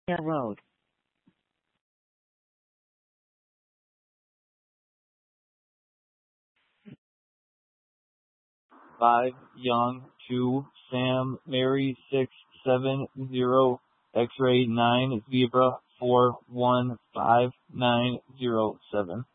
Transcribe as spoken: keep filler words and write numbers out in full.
Road. Five Young two Sam Mary six seven zero X-ray nine Zebra four one five nine zero seven.